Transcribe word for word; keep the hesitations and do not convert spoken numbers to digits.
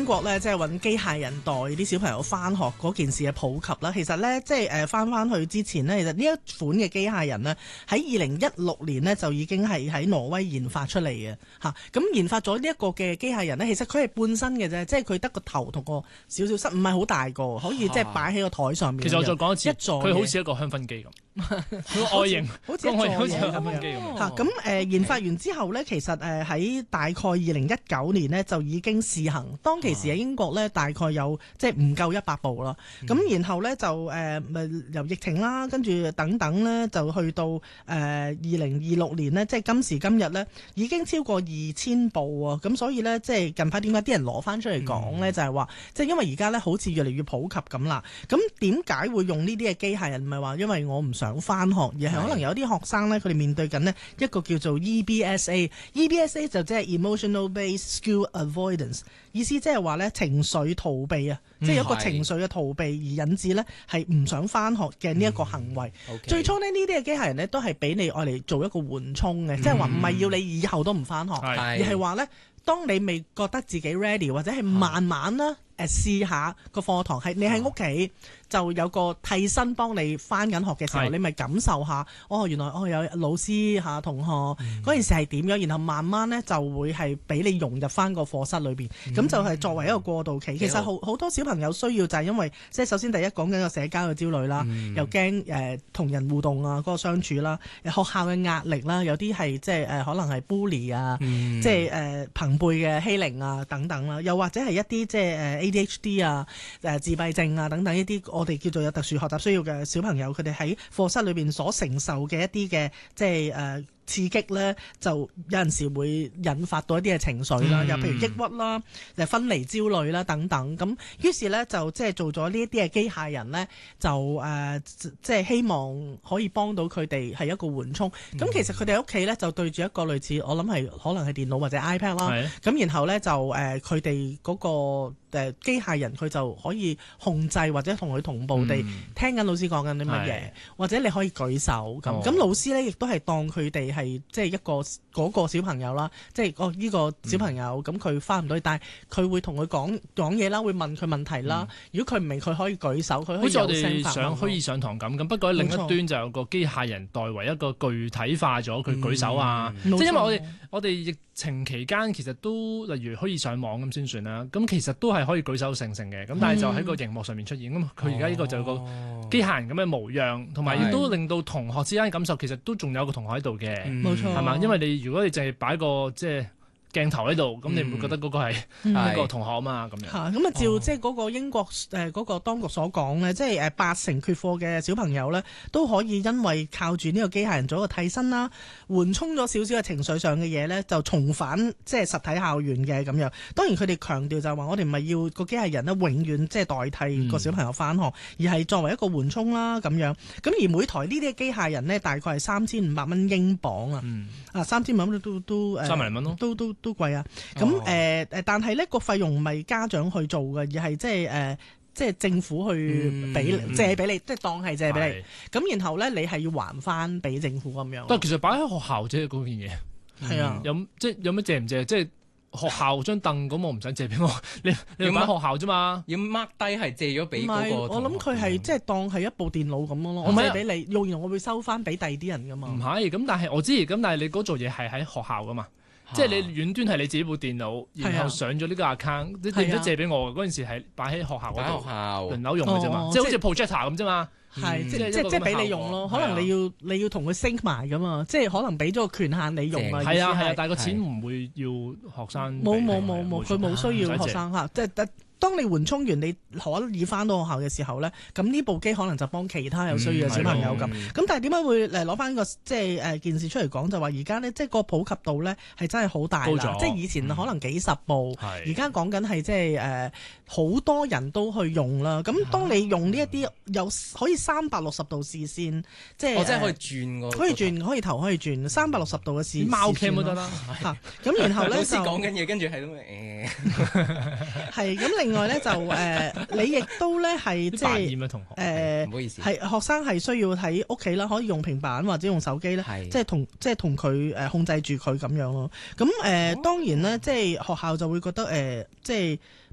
英國咧，即係揾機械人代啲小朋友翻學嗰件事嘅普及啦。其實咧，即係誒翻翻去之前呢，其實呢一款嘅機械人呢，喺二零一六年呢，就已經係喺挪威研發出嚟嘅嚇。咁、啊、研發咗呢一個嘅機械人呢，其實佢係半身嘅啫，即係佢得個頭同個少少身，唔係好大個，可以即係擺喺個台上面。 其實我再講一次， 一座佢好似一個香薰機咁。個外形好似一座好似嘢香薰機咁。 嚇咁誒研發完之後呢，其實誒喺大概二零一九年呢，就已經試行。當其時喺英國呢，大概有即係唔夠一百部啦。咁、嗯、然後呢，就誒咪、呃、由疫情啦，跟住等等呢，就去到誒二零二六年呢，即係今時今日呢，已經超過二千部啊。咁所以呢，即係近排點解啲人攞翻出嚟講呢？嗯、就係話即係因為而家呢，好似越嚟越普及咁啦。咁點解會用呢啲嘅機械人？唔係話因為我唔想想翻學，而係可能有啲學生咧，佢哋面對緊呢一個叫做 E B S A，E B S A 就即係 Emotional Based Skill Avoidance， 意思即係話咧情緒逃避啊，嗯、即係有一個情緒嘅逃避而引致咧係唔想翻學嘅呢一個行為。嗯 okay. 最初呢，呢啲嘅機械人咧都係俾你愛嚟做一個緩衝嘅，嗯、即係話唔係要你以後都唔翻學，是而係話咧當你未覺得自己 ready 或者係慢慢啦誒試下個課堂係你喺屋企。就有個替身幫你翻緊學嘅時候，是你咪感受下，哦，原來哦有老師嚇同學嗰、嗯、件事係點樣，然後慢慢咧就會係俾你融入翻個課室裏邊，咁、嗯、就係作為一個過渡期。嗯、其實好好多小朋友需要就係因為即係首先第一講緊個社交嘅焦慮啦，嗯、又驚誒同人互動啊嗰、嗰個相處啦，學校嘅壓力啦，有啲係即係誒可能係 bully 啊，嗯、即係誒朋輩嘅欺凌啊等等啦，又或者係一啲即係誒 A D H D 啊誒自閉症啊等等一啲我哋叫做有特殊學習需要嘅小朋友，佢哋喺課室裏邊所承受嘅一啲嘅即係誒。呃刺激咧，就有陣時會引發到一啲嘅情緒啦，又、嗯、譬如抑鬱啦、誒分離焦慮啦等等。咁於是咧就即係做咗呢一啲嘅機械人咧，就誒、呃、即係希望可以幫到佢哋係一個緩衝。咁、嗯、其實佢哋喺屋企咧就對住一個類似我諗係可能係電腦或者 iPad 啦。咁的然後咧就誒佢哋嗰個誒機械人佢就可以控制或者同佢同步地聽緊老師講緊啲乜嘢，的或者你可以舉手咁。咁、哦、老師咧亦都係當佢哋係即係一個嗰、嗰個小朋友啦，即係哦呢個小朋友咁佢翻唔到去，但係佢會同佢講講嘢啦，會問佢問題啦。嗯、如果佢唔明，佢可以舉手，佢可以有聲發問。好似我哋上虛擬上堂咁，咁不過喺另一端就有個機械人代為一個具體化咗佢舉手啊。即係、嗯、因為我哋我哋疫情期間其實都例如可以上網咁先算啦。咁其實都係可以舉手成成嘅。咁但係就喺個熒幕上面出現。咁佢而家呢個就有個機械人咁嘅模樣，同埋亦都令到同學之間感受其實都仲有個同學喺度嘅。冇錯，係嘛？因為你如果你淨係擺個即係鏡頭喺度，咁、嗯、你唔會覺得嗰個係一個同學啊嘛？咁、嗯、樣嚇咁啊，照、哦、即係嗰個英國誒嗰、呃嗰個當局所講咧，即係誒八成缺課嘅小朋友咧，都可以因為靠住呢個機械人做一個替身啦，緩衝咗少少嘅情緒上嘅嘢咧，就重返即係實體校園嘅咁樣。當然佢哋強調就係話，我哋唔係要個機械人咧永遠即係代替個小朋友返學，嗯、而係作為一個緩衝啦咁樣。咁而每台呢啲嘅機械人咧，大概係三千五百蚊英鎊啊，嗯、啊三千五百蚊都都誒三萬零蚊咯，都都。都貴啊！咁誒誒，但係咧個費用唔係家長去做嘅，而係即係誒，即係政府去俾、嗯、借俾你，即係當係借俾你。咁是然後咧，你係要還翻俾政府咁樣。但係其實擺喺學校啫，嗰件嘢係啊，有即係有咩借唔借？即係學校張凳咁，我唔使借俾我。你你擺學校啫嘛，要 mark 低係借咗俾嗰個。我諗佢係即係當係一部電腦咁樣咯。我借俾你用完，我會收翻俾第二啲人噶嘛。唔係咁，但係我知咁，但係你嗰做嘢係喺學校噶嘛。即係你遠端係你自己部電腦，然後上咗呢個 account，你唔使借俾我嗰陣時係擺喺學校嗰度，輪流用嘅啫嘛，即係好似 projector 咁啫嘛。係即即即係俾你用咯，可能你要你要同佢 sync 埋噶嘛，即係可能俾咗個權限你用啊。係啊係啊，但係個錢唔會要學生。冇冇冇冇，佢冇需要學生嚇，即係當你緩衝完，你可以翻到學校嘅時候咧，咁呢部機可能就幫其他有需要嘅小朋友咁。咁、嗯、但係點解會誒攞翻個即係誒件事出嚟講？就話而家咧，即係個普及度咧係真係好大啦。了即係以前可能幾十部，而家講緊係即係誒好多人都去用啦。咁當你用呢一啲有可以三百六十度視線，即係、哦、即係可以轉個，可以轉可以頭可以轉三百六十度嘅視貓 cam 都得啦。嚇咁然後咧就講緊嘢，跟住係咁誒，係咁另外咧就誒、呃，你亦都咧係即係誒，唔好意思，係學生係需要喺屋企啦，可以用平板或者用手機咧，是即係同即係同佢誒控制住佢咁樣咯。咁誒、呃哦、當然咧，即係學校就會覺得誒、呃，即係。